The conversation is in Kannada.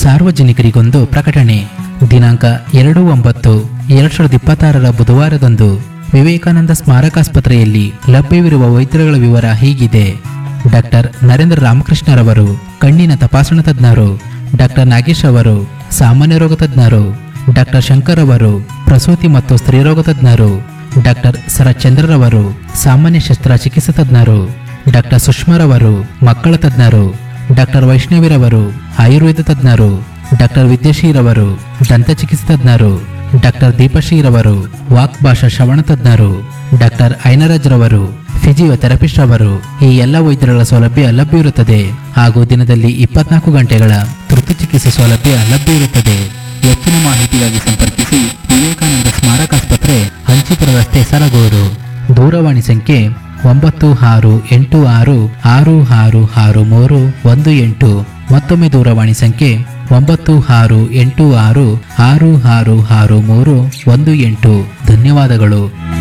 ಸಾರ್ವಜನಿಕರಿಗೊಂದು ಪ್ರಕಟಣೆ. ದಿನಾಂಕ 2/9/2026 ಬುಧವಾರದಂದು ವಿವೇಕಾನಂದ ಸ್ಮಾರಕಾಸ್ಪತ್ರೆಯಲ್ಲಿ ಲಭ್ಯವಿರುವ ವೈದ್ಯರುಗಳ ವಿವರ ಹೀಗಿದೆ. ಡಾಕ್ಟರ್ ನರೇಂದ್ರ ರಾಮಕೃಷ್ಣರವರು ಕಣ್ಣಿನ ತಪಾಸಣಾ ತಜ್ಞರು, ಡಾಕ್ಟರ್ ನಾಗೇಶ್ ಅವರು ಸಾಮಾನ್ಯ ರೋಗ ತಜ್ಞರು, ಡಾಕ್ಟರ್ ಶಂಕರ್ ಅವರು ಪ್ರಸೂತಿ ಮತ್ತು ಸ್ತ್ರೀರೋಗ ತಜ್ಞರು, ಡಾಕ್ಟರ್ ಶರತ್ಚಂದ್ರರವರು ಸಾಮಾನ್ಯ ಶಸ್ತ್ರಚಿಕಿತ್ಸಾ ತಜ್ಞರು, ಡಾಕ್ಟರ್ ಸುಷ್ಮಾರವರು ಮಕ್ಕಳ ತಜ್ಞರು, ಡಾಕ್ಟರ್ ವೈಷ್ಣವಿರವರು ಆಯುರ್ವೇದ ತಜ್ಞರು, ಡಾಕ್ಟರ್ ವಿದ್ಯಾಶ್ರೀರವರು ದಂತ ಚಿಕಿತ್ಸಾ ತಜ್ಞರು, ಡಾಕ್ಟರ್ ದೀಪಶ್ರೀರವರು ವಾಕ್ ಭಾಷಾ ಶ್ರವಣ ತಜ್ಞರು, ಡಾಕ್ಟರ್ ಐನರಾಜ್ರವರು ಫಿಸಿಯೋಥೆರಪಿಸ್ಟ್ ಅವರು ಈ ಎಲ್ಲ ವೈದ್ಯರುಗಳ ಸೌಲಭ್ಯ ಲಭ್ಯವಿರುತ್ತದೆ. ಹಾಗೂ ದಿನದಲ್ಲಿ 24 ಗಂಟೆಗಳ ತುರ್ತು ಚಿಕಿತ್ಸೆ ಸೌಲಭ್ಯ ಲಭ್ಯವಿರುತ್ತದೆ. ಹೆಚ್ಚಿನ ಮಾಹಿತಿಗಾಗಿ ಸಂಪರ್ಕಿಸಿ ವಿವೇಕಾನಂದ ಸ್ಮಾರಕಾಸ್ಪತ್ರೆ, ಹಂಚಿಪುರ ರಸ್ತೆ, ಸರಗೂರು. ದೂರವಾಣಿ ಸಂಖ್ಯೆ 9686666318. ಮತ್ತೊಮ್ಮೆ ದೂರವಾಣಿ ಸಂಖ್ಯೆ 9686666318. ಧನ್ಯವಾದಗಳು.